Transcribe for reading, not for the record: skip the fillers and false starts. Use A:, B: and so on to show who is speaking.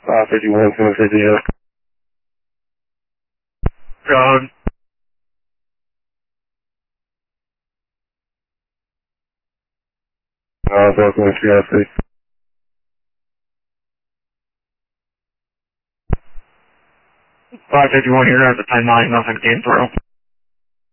A: 551, 250, yeah. John. Welcome to CIC. 551 here at the 10-9, nothing came through.